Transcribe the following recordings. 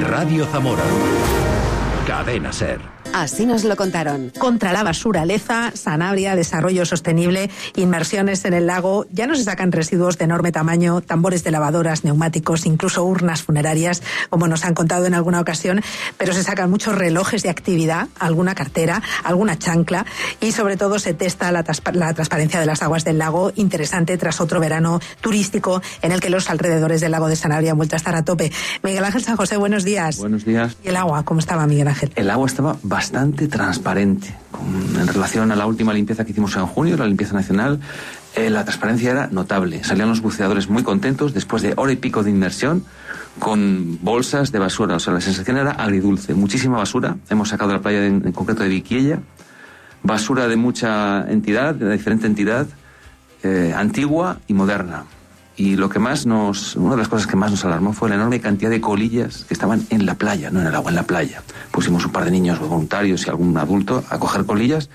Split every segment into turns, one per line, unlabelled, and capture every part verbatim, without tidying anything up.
Radio Zamora. Cadena Ser.
Así nos lo contaron.
Contra la basura, Leza, Sanabria, desarrollo sostenible, inmersiones en el lago. Ya no se sacan residuos de enorme tamaño, tambores de lavadoras, neumáticos, incluso urnas funerarias, como nos han contado en alguna ocasión, pero se sacan muchos relojes de actividad, alguna cartera, alguna chancla y sobre todo se testa la, la transparencia de las aguas del lago, interesante tras otro verano turístico en el que los alrededores del lago de Sanabria han vuelto a estar a tope. Miguel Ángel San José, buenos días.
Buenos días.
¿Y el agua? ¿Cómo estaba, Miguel Ángel?
El agua estaba bastante transparente. Con, en relación a la última limpieza que hicimos en junio, la limpieza nacional, eh, la transparencia era notable. Salían los buceadores muy contentos después de hora y pico de inmersión con bolsas de basura. O sea, la sensación era agridulce. Muchísima basura. Hemos sacado de la playa de, en concreto de Viquiella. Basura de mucha entidad, de diferente entidad, eh, antigua y moderna. Y lo que más nos, una de las cosas que más nos alarmó fue la enorme cantidad de colillas que estaban en la playa, no en el agua, en la playa. Pusimos un par de niños voluntarios y algún adulto a coger colillas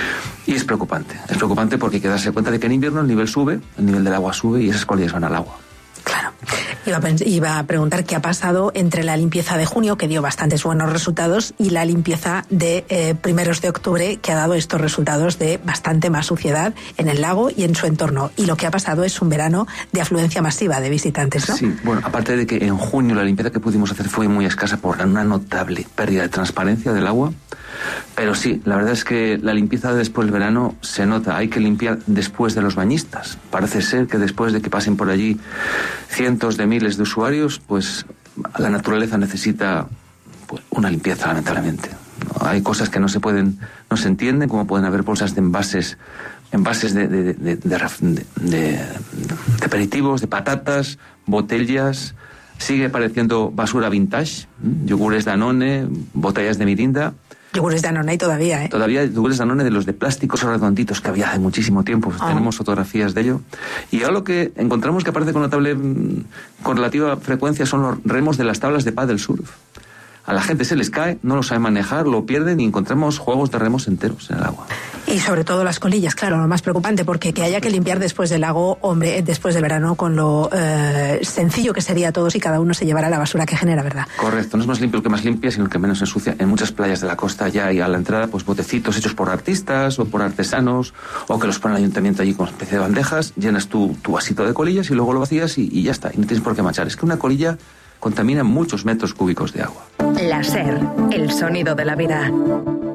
y es preocupante. Es preocupante porque hay que darse cuenta de que en invierno el nivel sube, el nivel del agua sube y esas colillas van al agua.
Claro. Iba a, iba a preguntar qué ha pasado entre la limpieza de junio, que dio bastantes buenos resultados, y la limpieza de eh, primeros de octubre, que ha dado estos resultados de bastante más suciedad en el lago y en su entorno. Y lo que ha pasado es un verano de afluencia masiva de visitantes, ¿no?
Sí, bueno, aparte de que en junio la limpieza que pudimos hacer fue muy escasa por una notable pérdida de transparencia del agua, pero sí, la verdad es que la limpieza de después del verano se nota. Hay que limpiar después de los bañistas. Parece ser que después de que pasen por allí cientos de miles de usuarios, pues la naturaleza necesita pues, una limpieza, lamentablemente. ¿No? Hay cosas que no se pueden, no se entienden, como pueden haber bolsas de envases, envases de, de, de, de, de, de, de aperitivos, de patatas, botellas. Sigue apareciendo basura vintage, yogures Danone, botellas de Mirinda.
Yogures Danone hay todavía, ¿eh?
Todavía hay yogures Danone de los de plásticos redonditos que había hace muchísimo tiempo. Oh. Tenemos fotografías de ello. Y ahora lo que encontramos que aparece con notable, con relativa frecuencia son los remos de las tablas de paddle surf. A la gente se les cae, no lo sabe manejar, lo pierden y encontramos juegos de remos enteros en el agua.
Y sobre todo las colillas, claro, lo más preocupante, porque que haya que limpiar después del lago, hombre, después del verano, con lo eh, sencillo que sería todo si cada uno se llevara la basura que genera, ¿verdad?
Correcto, no es más limpio el que más limpia, sino el que menos ensucia. En muchas playas de la costa ya hay a la entrada pues botecitos hechos por artistas o por artesanos, o que los pone el ayuntamiento allí con una especie de bandejas, llenas tu, tu vasito de colillas y luego lo vacías y, y ya está, y no tienes por qué manchar. Es que una colilla contamina muchos metros cúbicos de agua.
La Ser, el sonido de la vida.